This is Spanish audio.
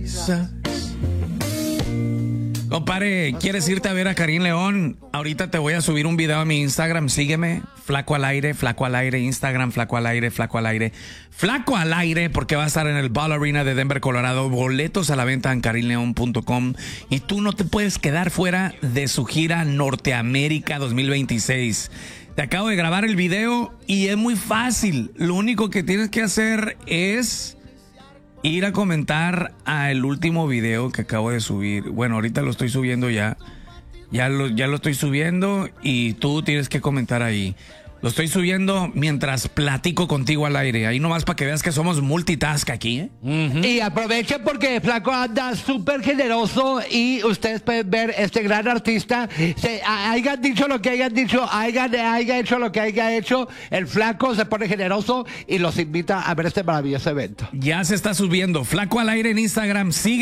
Compadre, ¿quieres irte a ver a Karim León? Ahorita te voy a subir un video a mi Instagram. Sígueme, Flaco al Aire, Instagram, Flaco al Aire, porque va a estar en el Ball Arena de Denver, Colorado. Boletos a la venta en karimleon.com. Y tú no te puedes quedar fuera de su gira Norteamérica 2026. Te acabo de grabar el video y es muy fácil. Lo único que tienes que hacer es ir a comentar al último video que acabo de subir. Bueno, ahorita lo estoy subiendo ya. Ya lo estoy subiendo y tú tienes que comentar ahí. Lo estoy subiendo mientras platico contigo al aire. Ahí nomás para que veas que somos multitask aquí, ¿eh? Y aprovechen porque Flaco anda súper generoso y ustedes pueden ver este gran artista. Hayan dicho lo que hayan dicho, haya hecho lo que haya hecho, el Flaco se pone generoso y los invita a ver este maravilloso evento. Ya se está subiendo. Flaco al Aire en Instagram. Sigue.